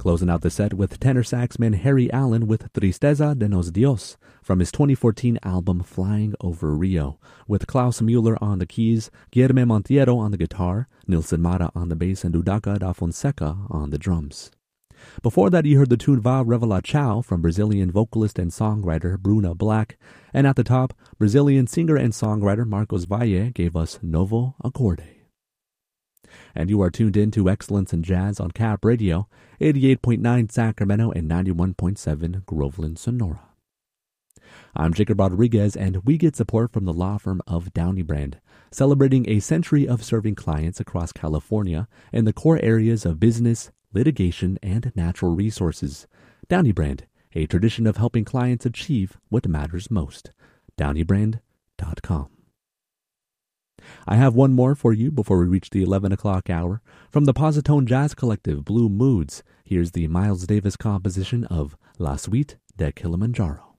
Closing out the set with tenor saxman Harry Allen with Tristeza de Nos Dios from his 2014 album Flying Over Rio, with Klaus Mueller on the keys, Guilherme Monteiro on the guitar, Nilson Mata on the bass, and Udaka da Fonseca on the drums. Before that, you heard the tune Va Revela Ciao from Brazilian vocalist and songwriter Bruna Black, and at the top, Brazilian singer and songwriter Marcos Valle gave us Novo Acorde. And you are tuned in to Excellence in Jazz on Cap Radio, 88.9 Sacramento and 91.7 Groveland, Sonora. I'm Jacob Rodriguez, and we get support from the law firm of Downey Brand, celebrating a century of serving clients across California in the core areas of business, litigation, and natural resources. Downey Brand, a tradition of helping clients achieve what matters most. DowneyBrand.com. I have one more for you before we reach the 11 o'clock hour. From the Positone Jazz Collective, Blue Moods, here's the Miles Davis composition of La Suite de Kilimanjaro.